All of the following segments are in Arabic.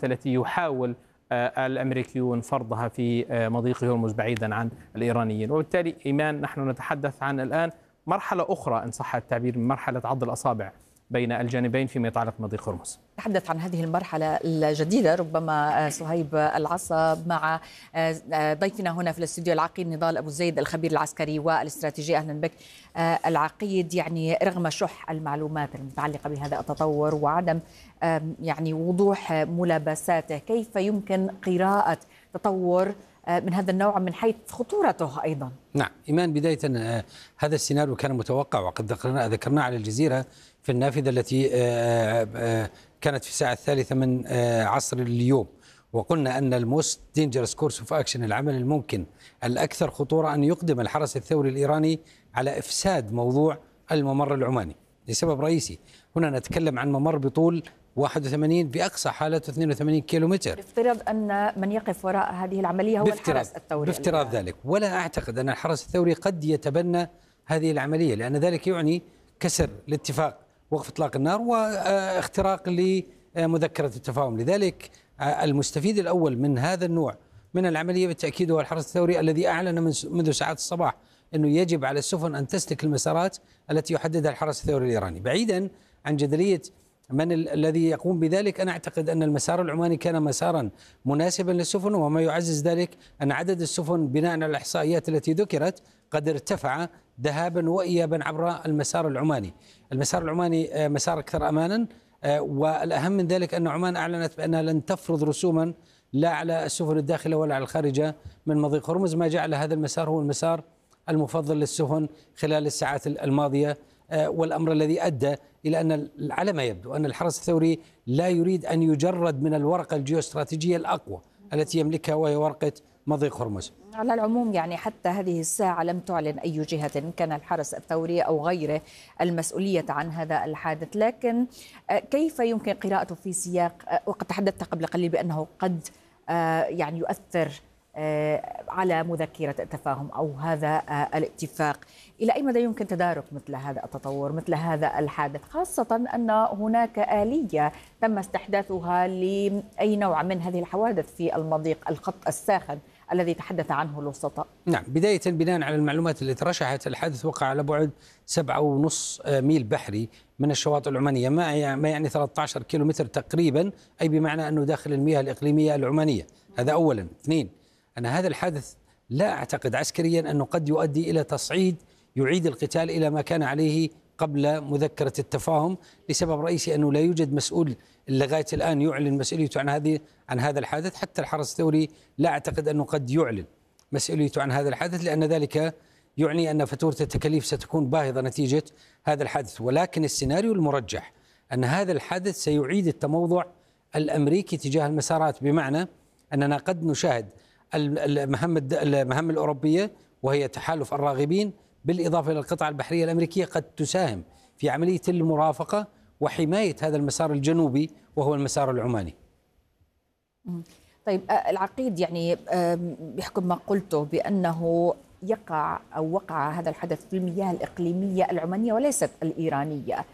المعلومات التي يحاول الأمريكيون فرضها في مضيق هرمز بعيدا عن الإيرانيين. وبالتالي إيمان نحن نتحدث عن الآن مرحلة أخرى إن صح التعبير من مرحلة عض الأصابع بين الجانبين فيما يتعلق بمضيق هرمز. نتحدث عن هذه المرحلة الجديدة ربما صهيب العصا مع ضيفنا هنا في الاستوديو العقيد نضال أبو زيد الخبير العسكري والاستراتيجي. أهلا بك. العقيد، يعني رغم شح المعلومات المتعلقة بهذا التطور وعدم يعني وضوح ملابساته، كيف يمكن قراءة تطور من هذا النوع من حيث خطورته أيضا؟ نعم إيمان، بداية هذا السيناريو كان متوقع، وقد ذكرناه على الجزيرة في النافذة التي كانت في الساعة الثالثة من عصر اليوم، وقلنا أن الموست دينجرس كورس اوف اكشن، العمل الممكن الأكثر خطورة، أن يقدم الحرس الثوري الإيراني على إفساد موضوع الممر العماني لسبب رئيسي. هنا نتكلم عن ممر بطول 81 بأقصى حالته 82 كيلومتر. بافتراض أن من يقف وراء هذه العملية هو الحرس الثوري. بافتراض ذلك، ولا أعتقد أن الحرس الثوري قد يتبنى هذه العملية، لأن ذلك يعني كسر الاتفاق وقف إطلاق النار واختراق لمذكرة التفاهم. لذلك المستفيد الأول من هذا النوع من العملية بالتأكيد هو الحرس الثوري، الذي أعلن منذ ساعات الصباح أنه يجب على السفن أن تسلك المسارات التي يحددها الحرس الثوري الإيراني. بعيدا عن جدلية من الذي يقوم بذلك، أنا أعتقد أن المسار العماني كان مسارا مناسبا للسفن، وما يعزز ذلك أن عدد السفن بناء على الإحصائيات التي ذكرت قد ارتفع ذهابا وإيابا عبر المسار العماني. المسار العماني مسار أكثر أمانا، والأهم من ذلك أن عمان أعلنت بأنها لن تفرض رسوما لا على السفن الداخلة ولا على الخارجة من مضيق هرمز، ما جعل هذا المسار هو المسار المفضل للسفن خلال الساعات الماضية، والأمر الذي أدى إلى أن على ما يبدو أن الحرس الثوري لا يريد أن يجرد من الورقة الجيوستراتيجية الأقوى التي يملكها، وهي ورقة مضيق هرمز. على العموم يعني حتى هذه الساعة لم تعلن أي جهة كان الحرس الثوري أو غيره المسؤولية عن هذا الحادث، لكن كيف يمكن قراءته في سياق، وقد تحدثت قبل قليل بأنه قد يعني يؤثر على مذكرة التفاهم أو هذا الاتفاق، إلى أي مدى يمكن تدارك مثل هذا التطور، مثل هذا الحادث، خاصة أن هناك آلية تم استحداثها لأي نوع من هذه الحوادث في المضيق، الخط الساخن الذي تحدث عنه الوسطاء؟ نعم، بداية بناء على المعلومات اللي ترشحت، الحادث وقع على بعد 7.5 ميل بحري من الشواطئ العمانية، ما يعني 13 كيلومتر تقريبا، أي بمعنى أنه داخل المياه الإقليمية العمانية. هذا أولا. اثنين، أن هذا الحادث لا أعتقد عسكريا أنه قد يؤدي إلى تصعيد يعيد القتال إلى ما كان عليه قبل مذكرة التفاهم، لسبب رئيسي أنه لا يوجد مسؤول لغاية الآن يعلن مسؤوليته عن هذا الحادث. حتى الحرس الثوري لا أعتقد أنه قد يعلن مسؤوليته عن هذا الحادث، لأن ذلك يعني أن فاتورة التكاليف ستكون باهظة نتيجة هذا الحادث. ولكن السيناريو المرجح أن هذا الحادث سيعيد التموضع الأمريكي تجاه المسارات، بمعنى أننا قد نشاهد المهام الأوروبية وهي تحالف الراغبين بالإضافة إلى القطع البحرية الأمريكية قد تساهم في عملية المرافقة وحماية هذا المسار الجنوبي وهو المسار العماني. طيب العقيد، يعني بحكم ما قلته بأنه يقع أو وقع هذا الحدث في المياه الإقليمية العمانية وليست الإيرانية،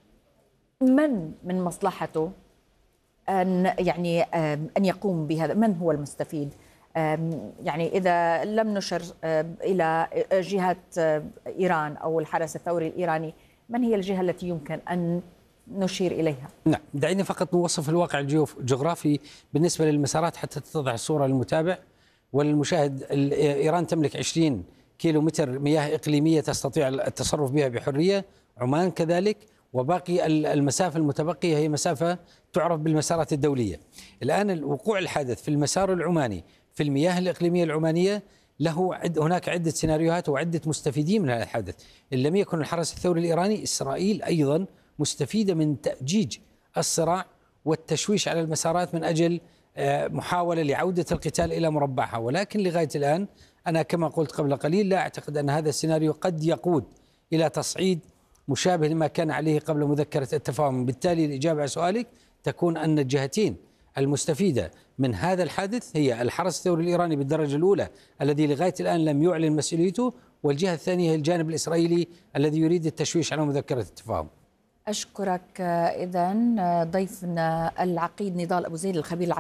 من مصلحته أن يعني أن يقوم بهذا؟ من هو المستفيد؟ يعني إذا لم نشر إلى جهة إيران أو الحرس الثوري الإيراني، من هي الجهة التي يمكن أن نشير إليها؟ نعم، دعيني فقط نوصف الواقع الجغرافي بالنسبة للمسارات حتى تتضح الصورة للمتابع وللمشاهد. إيران تملك 20 كيلو متر مياه إقليمية تستطيع التصرف بها بحرية، عمان كذلك، وباقي المسافة المتبقية هي مسافة تعرف بالمسارات الدولية. الآن وقوع الحادث في المسار العماني في المياه الإقليمية العمانية هناك عدة سيناريوهات وعدة مستفيدين من هذا الحدث. إن لم يكن الحرس الثوري الإيراني، إسرائيل أيضا مستفيدة من تأجيج الصراع والتشويش على المسارات من أجل محاولة لعودة القتال إلى مربعها. ولكن لغاية الآن أنا كما قلت قبل قليل لا أعتقد أن هذا السيناريو قد يقود إلى تصعيد مشابه لما كان عليه قبل مذكرة التفاهم. بالتالي الإجابة على سؤالك تكون أن الجهتين المستفيدة من هذا الحادث هي الحرس الثوري الإيراني بالدرجة الأولى الذي لغاية الآن لم يعلن مسؤوليته، والجهة الثانية هي الجانب الإسرائيلي الذي يريد التشويش على مذكرة التفاهم. أشكرك إذن ضيفنا العقيد نضال أبو زيد الخبير